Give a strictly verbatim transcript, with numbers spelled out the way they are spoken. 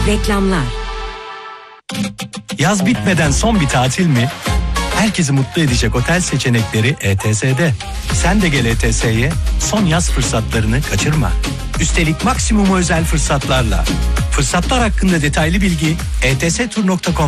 Reklamlar. Yaz bitmeden son bir tatil mi? Herkesi mutlu edecek otel seçenekleri E T S'de. Sen de gel E T S'ye, son yaz fırsatlarını kaçırma. Üstelik maksimum özel fırsatlarla. Fırsatlar hakkında detaylı bilgi e t s tur nokta com